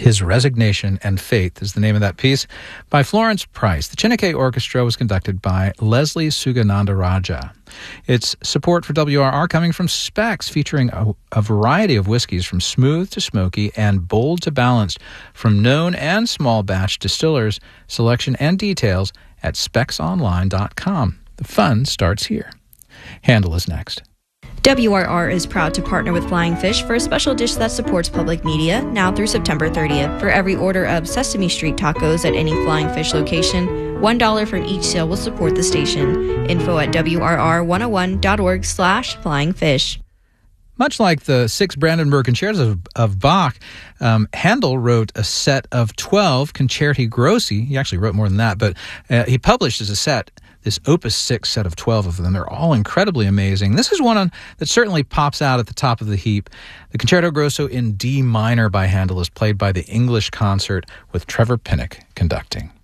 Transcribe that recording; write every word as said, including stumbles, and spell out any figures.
His Resignation and Faith is the name of that piece by Florence Price. The Chineke Orchestra was conducted by Leslie Suganandaraja. It's support for W R R coming from Specs, featuring a, a variety of whiskeys from smooth to smoky and bold to balanced from known and small batch distillers. Selection and details at specs online dot com. The fun starts here. Handle is next. W R R is proud to partner with Flying Fish for a special dish that supports public media now through September thirtieth. For every order of Sesame Street tacos at any Flying Fish location, one dollar from each sale will support the station. Info at W R R one oh one dot org slash flying fish. Much like the six Brandenburg concertos of, of Bach, um, Handel wrote a set of twelve concerti grossi. He actually wrote more than that, but uh, he published as a set this Opus six set of twelve of them. They're all incredibly amazing. This is one on, that certainly pops out at the top of the heap. The Concerto Grosso in D minor by Handel is played by the English Concert with Trevor Pinnock conducting.